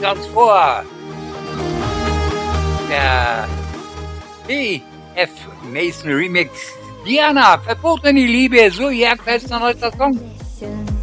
uns vor. Der P.F. Mason Remix. Diana, verbotene Liebe, so jagdfest ein neuer Song.